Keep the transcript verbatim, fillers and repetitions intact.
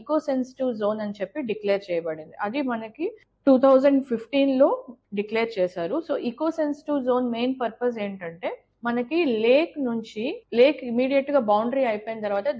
Eco sensitive zone అని చెప్పి declare చేయబడింది. అది మనకి టూ థౌజండ్ ఫిఫ్టీన్ లో డిక్లేర్ చేశారు. So eco sensitive zone main purpose ఏంటంటే మనకి లేక్ నుంచి లేక్ ఇమీడియట్ గా బౌండరీ అయిపోయిన తర్వాత